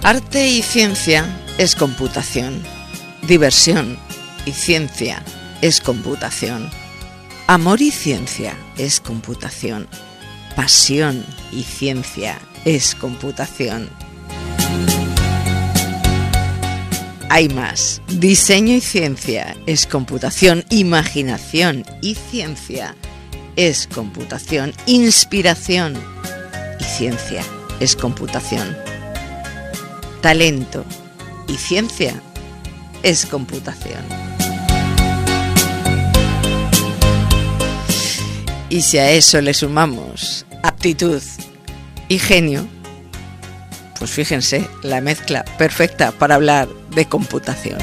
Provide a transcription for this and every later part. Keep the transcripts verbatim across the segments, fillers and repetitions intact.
Arte y ciencia es computación. Diversión y ciencia es computación. Amor y ciencia es computación. Pasión y ciencia es computación. Hay más. Diseño y ciencia es computación. Imaginación y ciencia es computación. Inspiración y ciencia es computación. Talento y ciencia es computación. Y si a eso le sumamos aptitud y genio, pues fíjense, la mezcla perfecta para hablar de computación.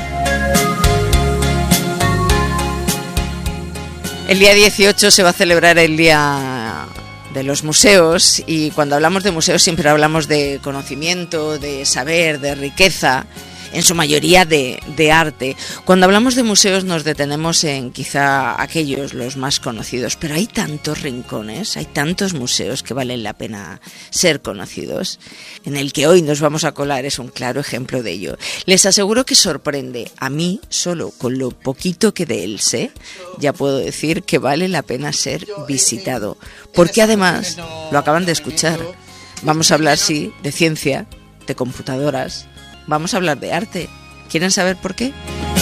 El día dieciocho se va a celebrar el Día de los Museos, y cuando hablamos de museos siempre hablamos de conocimiento, de saber, de riqueza, en su mayoría de, de arte. Cuando hablamos de museos nos detenemos en quizá aquellos, los más conocidos, pero hay tantos rincones, hay tantos museos que valen la pena ser conocidos. En el que hoy nos vamos a colar es un claro ejemplo de ello. Les aseguro que sorprende. A mí, solo con lo poquito que de él sé, ya puedo decir que vale la pena ser visitado. Porque además, lo acaban de escuchar, vamos a hablar, sí, de ciencia, de computadoras. Vamos a hablar de arte. ¿Quieren saber por qué?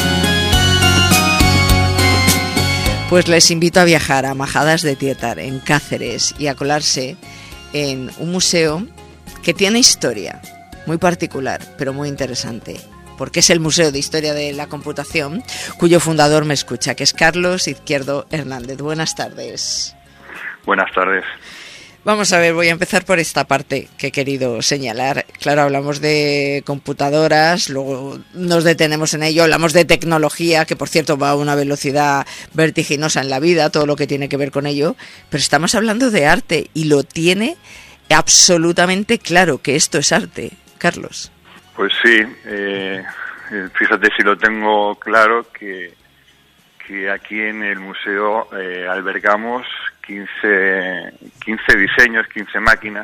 Pues les invito a viajar a Majadas de Tietar, en Cáceres, y a colarse en un museo que tiene historia muy particular, pero muy interesante, porque es el Museo de Historia de la Computación, cuyo fundador me escucha, que es Carlos Izquierdo Hernández. Buenas tardes. Buenas tardes. Vamos a ver, voy a empezar por esta parte que he querido señalar. Claro, hablamos de computadoras, luego nos detenemos en ello, hablamos de tecnología, que por cierto va a una velocidad vertiginosa en la vida, todo lo que tiene que ver con ello, pero estamos hablando de arte y lo tiene absolutamente claro que esto es arte, Carlos. Pues sí, eh, fíjate si lo tengo claro, que, que aquí en el museo eh, albergamos quince, quince diseños, quince máquinas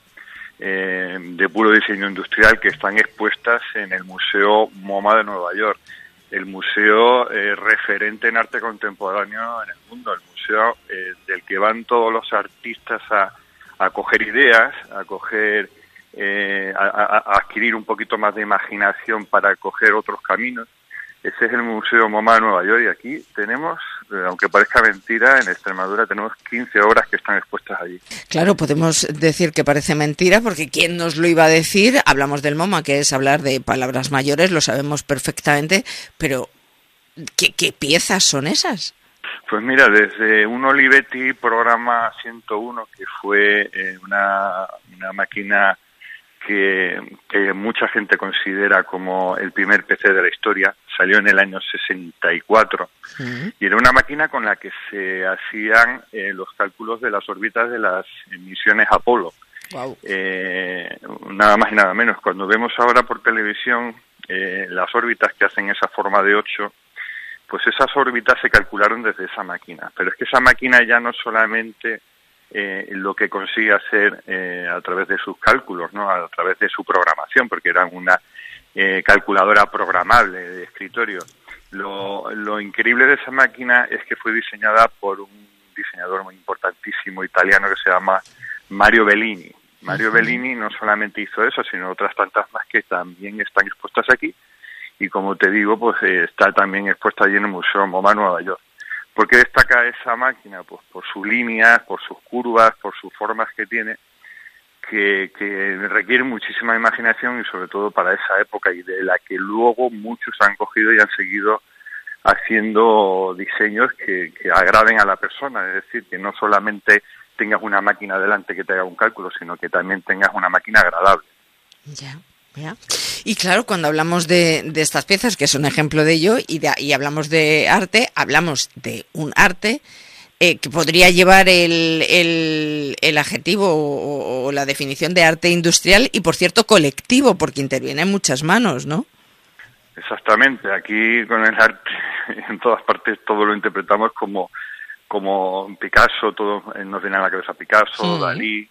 eh, de puro diseño industrial que están expuestas en el Museo MoMA de Nueva York, el museo eh, referente en arte contemporáneo en el mundo, el museo eh, del que van todos los artistas a, a coger ideas, a coger, eh, a, a, a adquirir un poquito más de imaginación para coger otros caminos. Ese es el Museo MoMA de Nueva York, y aquí tenemos, aunque parezca mentira, en Extremadura tenemos quince obras que están expuestas allí. Claro, podemos decir que parece mentira, porque ¿quién nos lo iba a decir? Hablamos del MoMA, que es hablar de palabras mayores, lo sabemos perfectamente, pero ¿qué, qué piezas son esas? Pues mira, desde un Olivetti programa ciento uno, que fue eh, una, una máquina que, que mucha gente considera como el primer P C de la historia, salió en el año sesenta y cuatro, uh-huh. Y era una máquina con la que se hacían eh, los cálculos de las órbitas de las misiones Apolo. Wow. Eh, nada más y nada menos. Cuando vemos ahora por televisión eh, las órbitas que hacen esa forma de ocho, pues esas órbitas se calcularon desde esa máquina. Pero es que esa máquina ya no solamente Eh, lo que consigue hacer eh, a través de sus cálculos, ¿no? A través de su programación, porque era una eh, calculadora programable de escritorio. Lo, lo increíble de esa máquina es que fue diseñada por un diseñador muy importantísimo italiano que se llama Mario Bellini. Mario uh-huh. Bellini no solamente hizo eso, sino otras tantas más que también están expuestas aquí, y como te digo, pues eh, está también expuesta allí en el Museo MoMA Nueva York. ¿Por qué destaca esa máquina? Pues por sus líneas, por sus curvas, por sus formas que tiene, que, que requiere muchísima imaginación, y sobre todo para esa época, y de la que luego muchos han cogido y han seguido haciendo diseños que, que agraden a la persona. Es decir, que no solamente tengas una máquina delante que te haga un cálculo, sino que también tengas una máquina agradable. Ya. ¿Ya? Y claro, cuando hablamos de, de estas piezas, que es un ejemplo de ello, y, de, y hablamos de arte, hablamos de un arte eh, que podría llevar el, el, el adjetivo o, o la definición de arte industrial, y por cierto colectivo, porque interviene en muchas manos, ¿no? Exactamente. Aquí con el arte, en todas partes, todo lo interpretamos como, como Picasso, todo nos viene a la cabeza Picasso, sí. Dalí.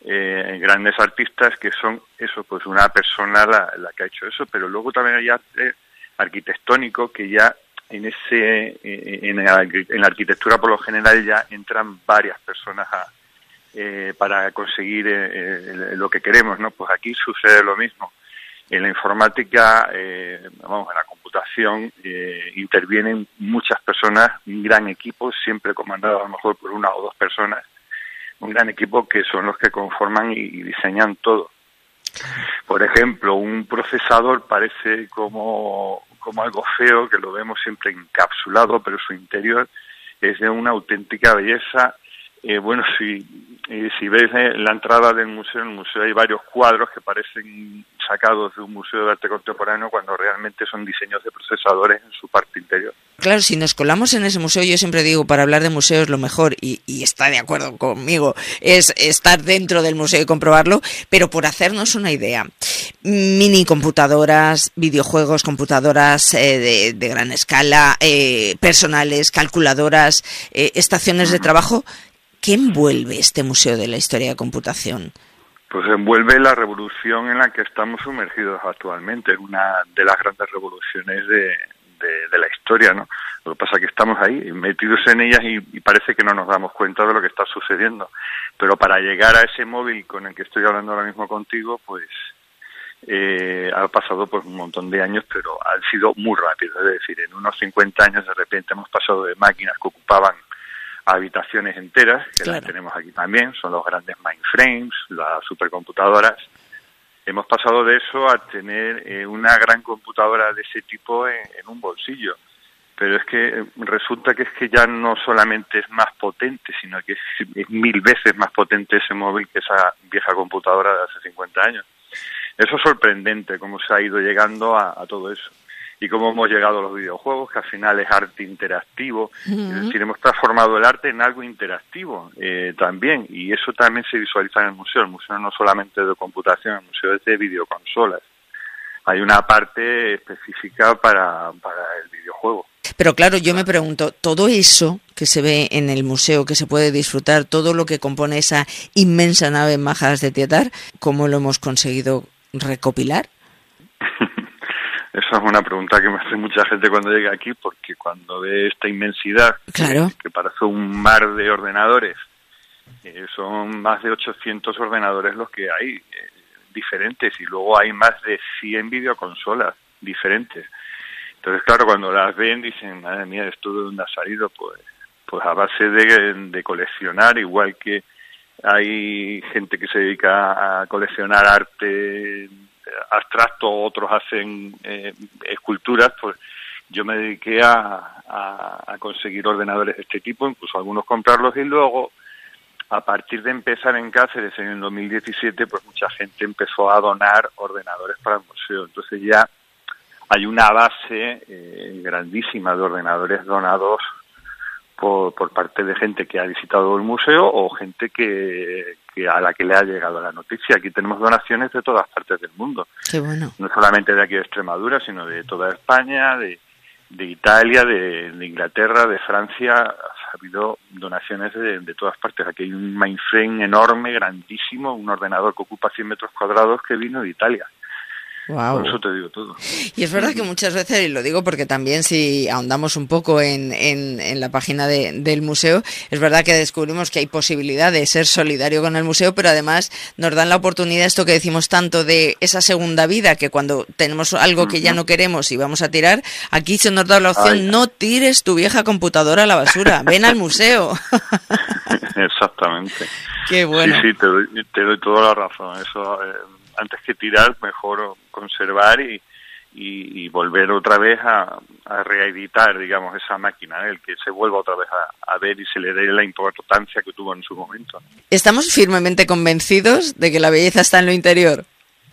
eh, grandes artistas que son eso, pues una persona la, la que ha hecho eso, pero luego también hay arte arquitectónico que ya en ese en la, en la arquitectura por lo general ya entran varias personas a, eh, para conseguir eh, lo que queremos, ¿no? Pues aquí sucede lo mismo. En la informática, eh, vamos, en la computación, eh, intervienen muchas personas, un gran equipo, siempre comandado a lo mejor por una o dos personas, un gran equipo que son los que conforman y, y diseñan todo. Por ejemplo, un procesador parece como, como algo feo, que lo vemos siempre encapsulado, pero su interior es de una auténtica belleza. Eh, bueno, si, eh, si ves eh, la entrada del museo, en el museo hay varios cuadros que parecen sacados de un museo de arte contemporáneo cuando realmente son diseños de procesadores en su parte interior. Claro, si nos colamos en ese museo, yo siempre digo, para hablar de museos lo mejor, y, y está de acuerdo conmigo, es estar dentro del museo y comprobarlo, pero por hacernos una idea, mini computadoras, videojuegos, computadoras eh, de, de gran escala, eh, personales, calculadoras, eh, estaciones de trabajo, ¿qué envuelve este Museo de la Historia de Computación? Pues envuelve la revolución en la que estamos sumergidos actualmente, una de las grandes revoluciones de, de, de la historia, ¿no? Lo que pasa es que estamos ahí, metidos en ellas y, y parece que no nos damos cuenta de lo que está sucediendo. Pero para llegar a ese móvil con el que estoy hablando ahora mismo contigo, pues eh, ha pasado pues un montón de años, pero han sido muy rápidos. Es decir, en unos cincuenta años de repente hemos pasado de máquinas que ocupaban habitaciones enteras, que claro, las tenemos aquí también, son los grandes mainframes, las supercomputadoras. Hemos pasado de eso a tener eh, una gran computadora de ese tipo en, en un bolsillo. Pero es que eh, resulta que es que ya no solamente es más potente, sino que es, es mil veces más potente ese móvil que esa vieja computadora de hace cincuenta años. Eso es sorprendente, cómo se ha ido llegando a, a todo eso. Y cómo hemos llegado a los videojuegos, que al final es arte interactivo. Uh-huh. Es decir, hemos transformado el arte en algo interactivo eh, también, y eso también se visualiza en el museo. El museo no solamente de computación, el museo es de videoconsolas. Hay una parte específica para, para el videojuego. Pero claro, yo me pregunto, todo eso que se ve en el museo, que se puede disfrutar, todo lo que compone esa inmensa nave Majas de Tietar, ¿cómo lo hemos conseguido recopilar? Esa es una pregunta que me hace mucha gente cuando llega aquí, porque cuando ve esta inmensidad, claro, que, que parece un mar de ordenadores, eh, son más de ochocientos ordenadores los que hay, eh, diferentes, y luego hay más de cien videoconsolas diferentes. Entonces, claro, cuando las ven dicen, madre mía, ¿esto de dónde ha salido? Pues, pues a base de, de coleccionar, igual que hay gente que se dedica a coleccionar arte abstracto, otros hacen eh, esculturas, pues yo me dediqué a, a, a conseguir ordenadores de este tipo, incluso algunos comprarlos, y luego a partir de empezar en Cáceres en el dos mil diecisiete, pues mucha gente empezó a donar ordenadores para el museo. Entonces ya hay una base eh, grandísima de ordenadores donados por, por parte de gente que ha visitado el museo o gente que, que a la que le ha llegado la noticia. Aquí tenemos donaciones de todas partes del mundo. Qué bueno. No solamente de aquí de Extremadura, sino de toda España, de, de Italia, de, de Inglaterra, de Francia. Ha habido donaciones de, de todas partes. Aquí hay un mainframe enorme, grandísimo, un ordenador que ocupa cien metros cuadrados que vino de Italia. Wow. Por eso te digo todo. Y es verdad que muchas veces, y lo digo porque también si ahondamos un poco en, en, en la página de, del museo, es verdad que descubrimos que hay posibilidad de ser solidario con el museo, pero además nos dan la oportunidad, esto que decimos tanto, de esa segunda vida, que cuando tenemos algo que ya no queremos y vamos a tirar, aquí se nos da la opción, Ay. no tires tu vieja computadora a la basura, ven al museo. Exactamente. Qué bueno. Sí, sí, te doy, te doy toda la razón. Eso, eh, antes que tirar, mejor conservar y, y, y volver otra vez a, a reeditar, digamos, esa máquina, ¿eh? El que se vuelva otra vez a, a ver y se le dé la importancia que tuvo en su momento. ¿Estamos firmemente convencidos de que la belleza está en lo interior?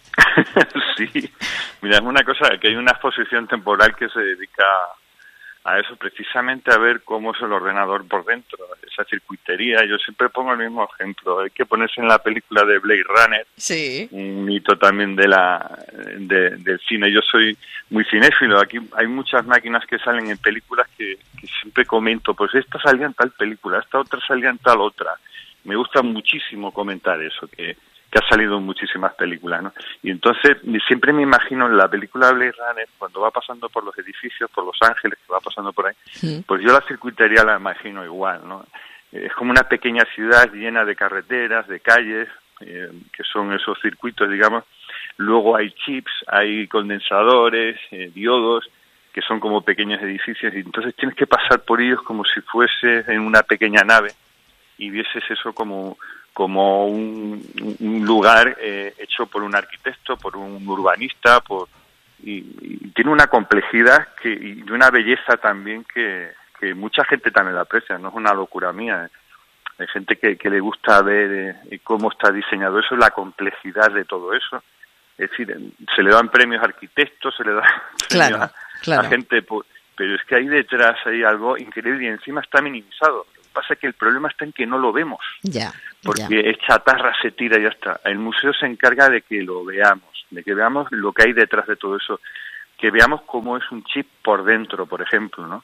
Sí, mira, es una cosa, que hay una exposición temporal que se dedica a eso, precisamente a ver cómo es el ordenador por dentro, esa circuitería. Yo siempre pongo el mismo ejemplo, hay que ponerse en la película de Blade Runner, sí, un mito también de la de, del cine. Yo soy muy cinéfilo, aquí hay muchas máquinas que salen en películas que, que siempre comento, pues esta salía en tal película, esta otra salía en tal otra, me gusta muchísimo comentar eso, que, que ha salido en muchísimas películas, ¿no? Y entonces siempre me imagino en la película Blade Runner, cuando va pasando por los edificios, por Los Ángeles, que va pasando por ahí, sí. Pues yo la circuitería la imagino igual, ¿no? Es como una pequeña ciudad llena de carreteras, de calles, eh, que son esos circuitos, digamos. Luego hay chips, hay condensadores, eh, diodos, que son como pequeños edificios, y entonces tienes que pasar por ellos como si fueses en una pequeña nave y vieses eso como como un, un lugar eh, hecho por un arquitecto, por un urbanista, por y, y tiene una complejidad que y una belleza también que, que mucha gente también la aprecia, no es una locura mía. ¿eh? Hay gente que, que le gusta ver eh, cómo está diseñado eso, la complejidad de todo eso. Es decir, se le dan premios a arquitectos, se le dan claro, premios a, claro. a gente, pero es que ahí detrás hay algo increíble y encima está minimizado. Lo que pasa es que el problema está en que no lo vemos. Ya. Porque ya. es chatarra, se tira y ya está. El museo se encarga de que lo veamos, de que veamos lo que hay detrás de todo eso, que veamos cómo es un chip por dentro, por ejemplo, ¿no?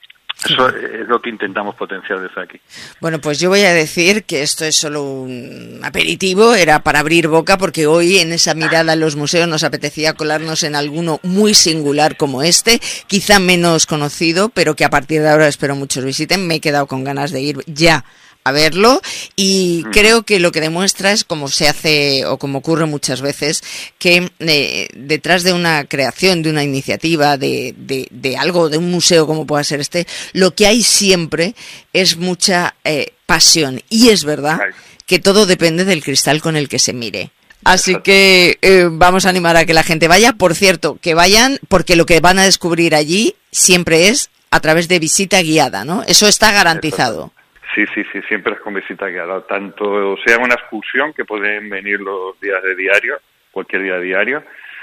Eso es lo que intentamos potenciar desde aquí. Bueno, pues yo voy a decir que esto es solo un aperitivo, era para abrir boca, porque hoy en esa mirada a los museos nos apetecía colarnos en alguno muy singular como este, quizá menos conocido, pero que a partir de ahora espero muchos visiten. Me he quedado con ganas de ir ya a verlo y mm. creo que lo que demuestra es, como se hace o como ocurre muchas veces, que eh, detrás de una creación, de una iniciativa, de, de, de algo, de un museo como pueda ser este, lo que hay siempre es mucha eh, pasión, y es verdad que todo depende del cristal con el que se mire. Así que eh, vamos a animar a que la gente vaya. Por cierto, que vayan, porque lo que van a descubrir allí siempre es a través de visita guiada, ¿no? Eso está garantizado. Sí, sí, sí, siempre es con visita guiada, tanto sea una excursión, que pueden venir los días de diario, cualquier día diario,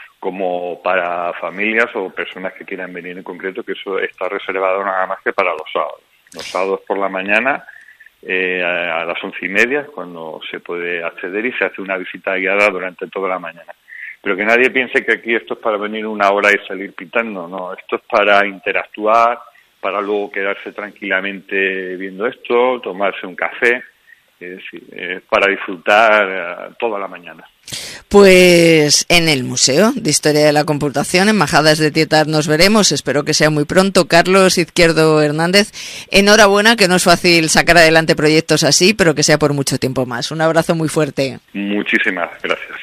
como para familias o personas que quieran venir en concreto, que eso está reservado nada más que para los sábados. Los sábados por la mañana, eh, a, a las once y media, cuando se puede acceder y se hace una visita guiada durante toda la mañana. Pero que nadie piense que aquí esto es para venir una hora y salir pitando, no, esto es para interactuar, para luego quedarse tranquilamente viendo esto, tomarse un café, es decir, es para disfrutar uh, toda la mañana. Pues en el Museo de Historia de la Computación, en Majadas de Tietar, nos veremos, espero que sea muy pronto. Carlos Izquierdo Hernández, enhorabuena, que no es fácil sacar adelante proyectos así, pero que sea por mucho tiempo más. Un abrazo muy fuerte. Muchísimas gracias.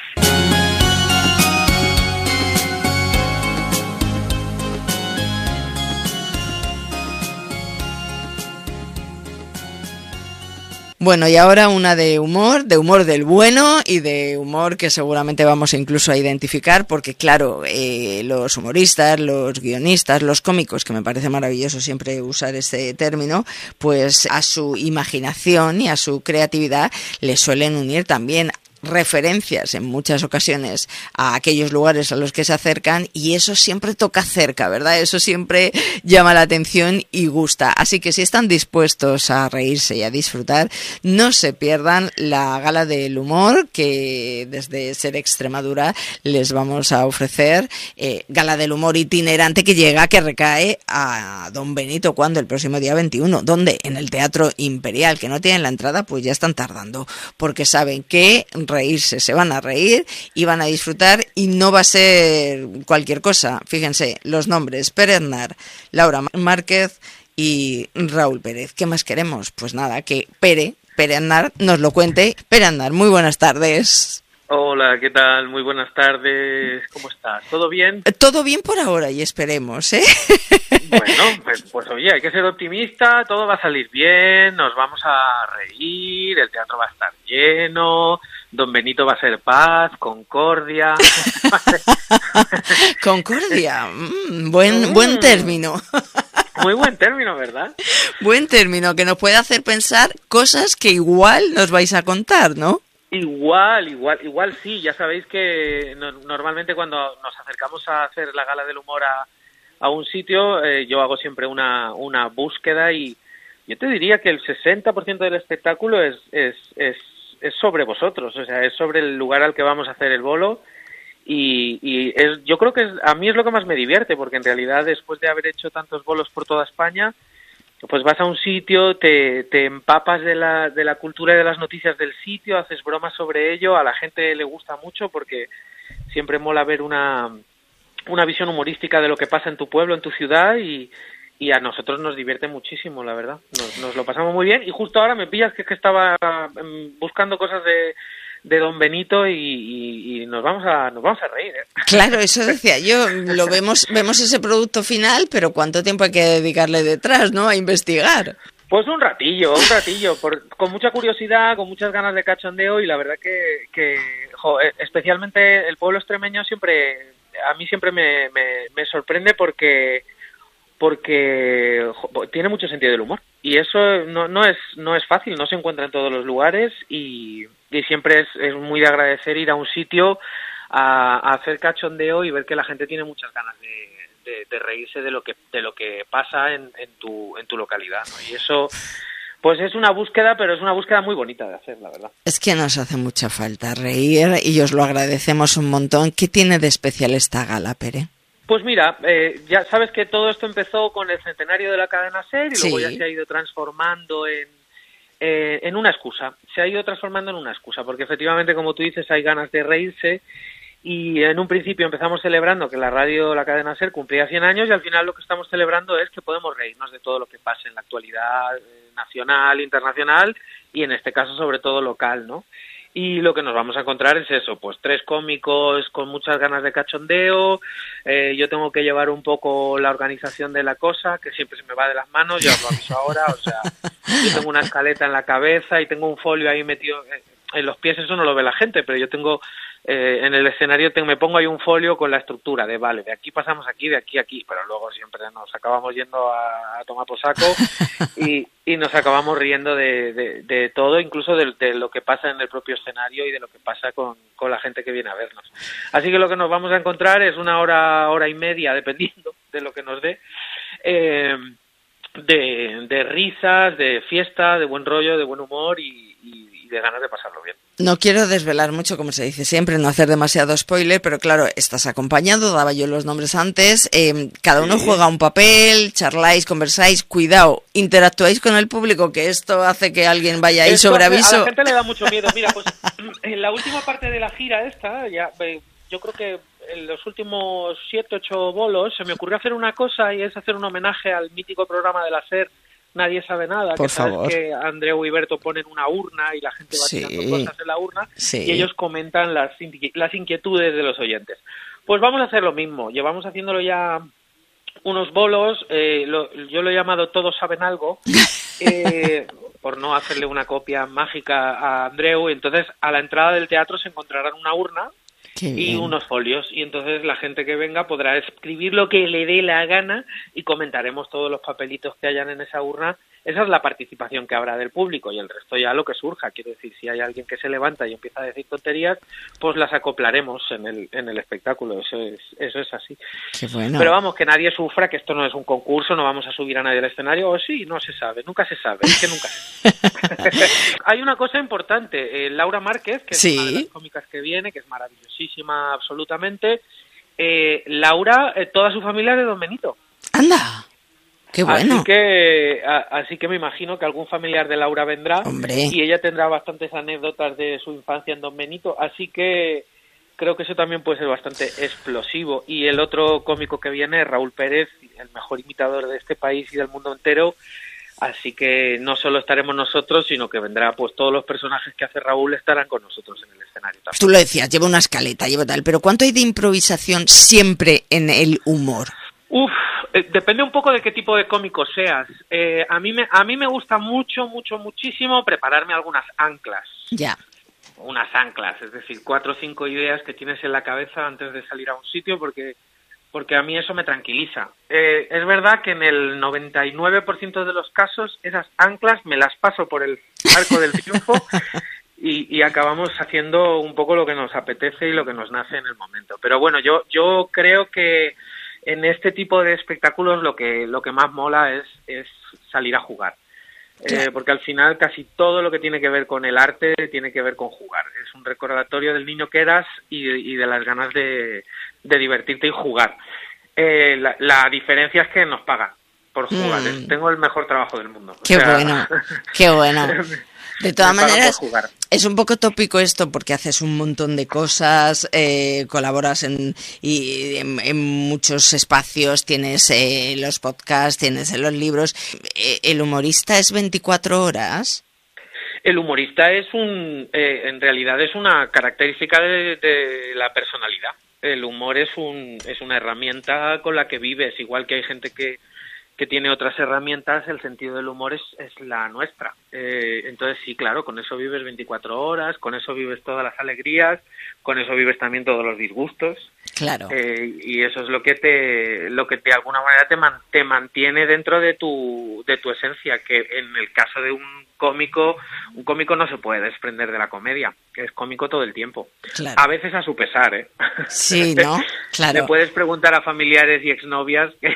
Bueno, y ahora una de humor, de humor del bueno y de humor que seguramente vamos incluso a identificar, porque claro, eh, los humoristas, los guionistas, los cómicos, que me parece maravilloso siempre usar este término, pues a su imaginación y a su creatividad le suelen unir también referencias en muchas ocasiones a aquellos lugares a los que se acercan, y eso siempre toca cerca, ¿verdad? Eso siempre llama la atención y gusta. Así que si están dispuestos a reírse y a disfrutar, no se pierdan la Gala del Humor que desde Ser Extremadura les vamos a ofrecer. Eh, Gala del Humor itinerante que llega, que recae a Don Benito, ¿cuándo? El próximo día veintiuno. ¿Dónde? En el Teatro Imperial. Que no tienen la entrada, pues ya están tardando, porque saben que reírse, se van a reír y van a disfrutar, y no va a ser cualquier cosa. Fíjense, los nombres: Pere Aznar, Laura Márquez y Raúl Pérez. ¿Qué más queremos? Pues nada, que Pere, Pere Aznar nos lo cuente. Pere Aznar, muy buenas tardes. Hola, ¿qué tal? Muy buenas tardes. ¿Cómo estás? ¿Todo bien? Todo bien por ahora, y esperemos, ¿eh? Bueno, pues, pues oye, hay que ser optimista, todo va a salir bien, nos vamos a reír, el teatro va a estar lleno, Don Benito va a ser paz, concordia. Concordia, mm, buen, buen término. Muy buen término, ¿verdad? Buen término, que nos puede hacer pensar cosas que igual nos vais a contar, ¿no? Igual, igual, igual sí. Ya sabéis que no, normalmente cuando nos acercamos a hacer la Gala del Humor a, a un sitio, eh, yo hago siempre una, una búsqueda, y yo te diría que el sesenta por ciento del espectáculo es, es, es, es sobre vosotros, o sea, es sobre el lugar al que vamos a hacer el bolo, y, y es, yo creo que es, a mí es lo que más me divierte, porque en realidad después de haber hecho tantos bolos por toda España, pues vas a un sitio, te, te empapas de la, de la cultura y de las noticias del sitio, haces bromas sobre ello, a la gente le gusta mucho porque siempre mola ver una, una visión humorística de lo que pasa en tu pueblo, en tu ciudad, y, y a nosotros nos divierte muchísimo, la verdad. Nos, nos lo pasamos muy bien, y justo ahora me pillas que es que estaba buscando cosas de... de Don Benito y, y, y nos vamos a nos vamos a reír, ¿eh? Claro, eso decía yo, lo vemos vemos ese producto final, pero ¿cuánto tiempo hay que dedicarle detrás, no? A investigar. Pues un ratillo, un ratillo, por, con mucha curiosidad, con muchas ganas de cachondeo, y la verdad que, que jo, especialmente el pueblo extremeño siempre, a mí siempre me, me, me sorprende porque porque jo, tiene mucho sentido del humor, y eso no, no es no es fácil, no se encuentra en todos los lugares, y, y siempre es, es muy de agradecer ir a un sitio a, a hacer cachondeo y ver que la gente tiene muchas ganas de, de, de reírse de lo que de lo que pasa en, en tu en tu localidad, ¿no? Y eso pues es una búsqueda, pero es una búsqueda muy bonita de hacer, la verdad. Es que nos hace mucha falta reír y os lo agradecemos un montón. ¿Qué tiene de especial esta gala, Pere? Pues mira, eh, ya sabes que todo esto empezó con el centenario de la cadena SER y sí. luego ya se ha ido transformando en, eh, en una excusa. Se ha ido transformando en una excusa, porque efectivamente, como tú dices, hay ganas de reírse, y en un principio empezamos celebrando que la radio, la cadena SER, cumplía cien años, y al final lo que estamos celebrando es que podemos reírnos de todo lo que pasa en la actualidad eh, nacional, internacional, y en este caso sobre todo local, ¿no? Y lo que nos vamos a encontrar es eso, pues tres cómicos con muchas ganas de cachondeo, eh, yo tengo que llevar un poco la organización de la cosa, que siempre se me va de las manos, ya os lo aviso ahora, o sea, yo tengo una escaleta en la cabeza y tengo un folio ahí metido en los pies, eso no lo ve la gente, pero yo tengo eh, en el escenario te, me pongo ahí un folio con la estructura de, vale, de aquí pasamos aquí, de aquí a aquí, pero luego siempre nos acabamos yendo a, a tomar por saco y, y nos acabamos riendo de, de, de todo, incluso de, de lo que pasa en el propio escenario y de lo que pasa con, con la gente que viene a vernos. Así que lo que nos vamos a encontrar es una hora, hora y media, dependiendo de lo que nos dé, eh, de, de risas, de fiesta, de buen rollo, de buen humor y, y, y de ganas de pasarlo bien. No quiero desvelar mucho, como se dice siempre, no hacer demasiado spoiler, pero claro, estás acompañado, daba yo los nombres antes, eh, cada uno sí. juega un papel, charláis, conversáis, cuidado, interactuáis con el público, que esto hace que alguien vaya ahí esto sobre aviso. A la gente le da mucho miedo. Mira, pues en la última parte de la gira esta, ya yo creo que en los últimos siete, ocho bolos, se me ocurrió hacer una cosa, y es hacer un homenaje al mítico programa de la SER, Nadie sabe nada, Por que sabes favor. que Andreu y Berto ponen una urna y la gente va sí. tirando cosas en la urna sí. y ellos comentan las, las inquietudes de los oyentes. Pues vamos a hacer lo mismo, llevamos haciéndolo ya unos bolos, eh, lo, yo lo he llamado Todos saben algo, eh, por no hacerle una copia mágica a Andreu, entonces a la entrada del teatro se encontrarán una urna y unos folios, y entonces la gente que venga podrá escribir lo que le dé la gana y comentaremos todos los papelitos que hayan en esa urna. Esa es la participación que habrá del público, y el resto ya lo que surja. Quiero decir, si hay alguien que se levanta y empieza a decir tonterías, pues las acoplaremos en el en el espectáculo. Eso es eso es así. Qué bueno. Pero vamos, que nadie sufra, que esto no es un concurso, no vamos a subir a nadie al escenario, o sí, no se sabe, nunca se sabe, es que nunca se sabe. Hay una cosa importante, eh, Laura Márquez, que es sí. una de las cómicas que viene, que es maravillosísima absolutamente. Eh, Laura, eh, toda su familia es de Don Benito. ¡Anda! ¡Qué bueno! Así que, a, así que me imagino que algún familiar de Laura vendrá. Hombre. Y ella tendrá bastantes anécdotas de su infancia en Don Benito, así que creo que eso también puede ser bastante explosivo. Y el otro cómico que viene es Raúl Pérez, el mejor imitador de este país y del mundo entero, así que no solo estaremos nosotros, sino que vendrá, pues todos los personajes que hace Raúl estarán con nosotros en el escenario también. Tú lo decías, lleva una escaleta, lleva tal, pero ¿cuánto hay de improvisación siempre en el humor? Uf, eh, depende un poco de qué tipo de cómico seas. Eh, a mí me a mí me gusta mucho, mucho, muchísimo prepararme algunas anclas. Ya. Unas anclas, es decir, cuatro o cinco ideas que tienes en la cabeza antes de salir a un sitio, porque porque a mí eso me tranquiliza. Eh, es verdad que en el noventa y nueve por ciento de los casos esas anclas me las paso por el arco del triunfo y, y acabamos haciendo un poco lo que nos apetece y lo que nos nace en el momento. Pero bueno, yo yo creo que en este tipo de espectáculos lo que lo que más mola es es salir a jugar. Eh, porque al final casi todo lo que tiene que ver con el arte tiene que ver con jugar. Es un recordatorio del niño que eras y de, y de las ganas de, de divertirte y jugar. Eh, la, la diferencia es que nos pagan. por jugar. Mm. Tengo el mejor trabajo del mundo. Qué o sea, bueno, qué bueno. De todas maneras, es un poco tópico esto porque haces un montón de cosas, eh, colaboras en, y en, en muchos espacios, tienes eh, los podcasts, tienes los libros. Eh, ¿El humorista es veinticuatro horas? El humorista es un, eh, en realidad es una característica de, de la personalidad. El humor es un, es una herramienta con la que vives, igual que hay gente que que tiene otras herramientas, el sentido del humor es, es la nuestra. Eh, entonces sí, claro, con eso vives veinticuatro horas, con eso vives todas las alegrías, con eso vives también todos los disgustos. Claro. Eh, y eso es lo que te, lo que de alguna manera te, man, te mantiene dentro de tu, de tu esencia, que en el caso de un cómico, un cómico no se puede desprender de la comedia, que es cómico todo el tiempo. Claro. A veces a su pesar, ¿eh? Sí, ¿no? Claro. Le puedes preguntar a familiares y exnovias que,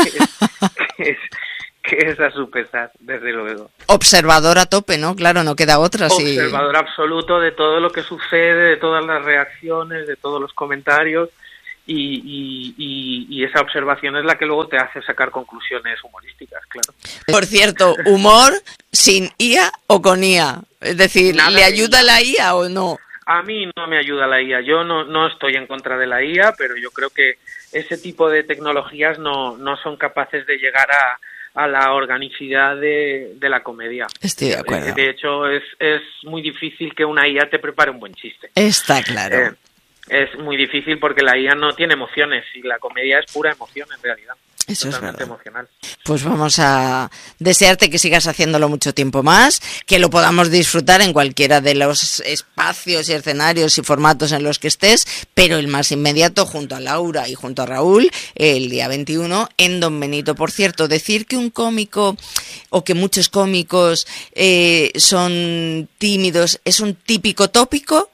que, que, es, que es a su pesar, desde luego. Observador a tope, ¿no? Claro, no queda otra. Observador sí. absoluto de todo lo que sucede, de todas las reacciones, de todos los comentarios. Y, y, y, y esa observación es la que luego te hace sacar conclusiones humorísticas, claro. Por cierto, humor sin I A o con I A. Es decir, Nada ¿le ayuda la I A o no? A mí no me ayuda la I A. Yo no, no estoy en contra de la I A, pero yo creo que ese tipo de tecnologías no, no son capaces de llegar a, a la organicidad de, de la comedia. Estoy de acuerdo. De hecho, es, es muy difícil que una I A te prepare un buen chiste. Está claro. Eh, Es muy difícil porque la I A no tiene emociones y la comedia es pura emoción en realidad. Eso es verdad. Emocional. Pues vamos a desearte que sigas haciéndolo mucho tiempo más, que lo podamos disfrutar en cualquiera de los espacios y escenarios y formatos en los que estés, pero el más inmediato junto a Laura y junto a Raúl el día veintiuno en Don Benito. Por cierto, decir que un cómico o que muchos cómicos eh, son tímidos es un típico tópico.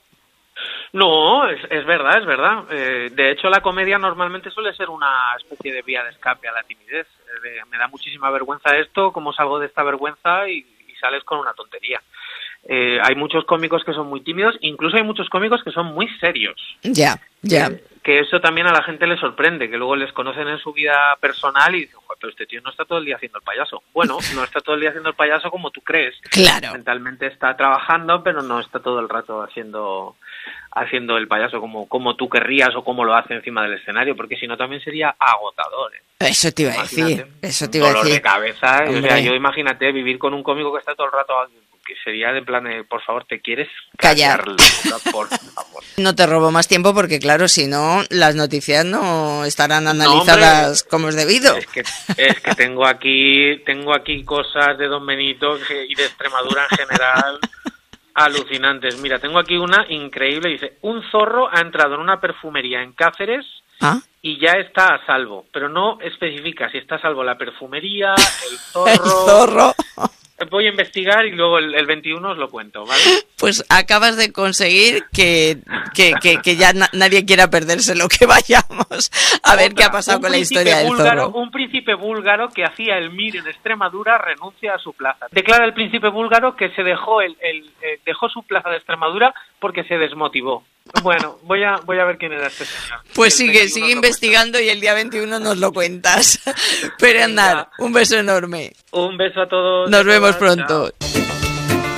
No, es, es verdad, es verdad. Eh, de hecho, la comedia normalmente suele ser una especie de vía de escape a la timidez. Eh, me da muchísima vergüenza esto, cómo salgo de esta vergüenza y, y sales con una tontería. Eh, hay muchos cómicos que son muy tímidos, incluso hay muchos cómicos que son muy serios. Ya, ya. Eh, que eso también a la gente le sorprende, que luego les conocen en su vida personal y dicen, joder, pero este tío no está todo el día haciendo el payaso. Bueno, no está todo el día haciendo el payaso como tú crees. Claro. Mentalmente está trabajando, pero no está todo el rato haciendo haciendo el payaso como, como tú querrías o como lo hace encima del escenario, porque si no también sería agotador. ¿eh? Eso te iba a decir, eso te iba a decir. Dolor de cabeza, o sea, yo imagínate vivir con un cómico que está todo el rato, que sería de plan, de, por favor, ¿te quieres callar? callar por favor. No te robo más tiempo porque, claro, si no, las noticias no estarán analizadas no, como es debido. Es que, es que tengo aquí tengo aquí cosas de Don Benito y de Extremadura en general alucinantes. Mira, tengo aquí una increíble. Dice, un zorro ha entrado en una perfumería en Cáceres ¿Ah? y ya está a salvo. Pero no especifica si está a salvo la perfumería, el zorro... El zorro... Voy a investigar y luego el, el veintiuno os lo cuento, ¿vale? Pues acabas de conseguir que, que, que, que ya na- nadie quiera perderse lo que vayamos a Otra, ver qué ha pasado con la historia del búlgaro, zorro. Un príncipe búlgaro que hacía el M I R en Extremadura renuncia a su plaza. Declara el príncipe búlgaro que se dejó el, el eh, dejó su plaza de Extremadura porque se desmotivó. Bueno, voy a voy a ver quién era este señor. Pues sigue, sigue investigando y el día veintiuno nos lo cuentas. Pero andar, un beso enorme. Un beso a todos. Nos vemos pronto. Chao.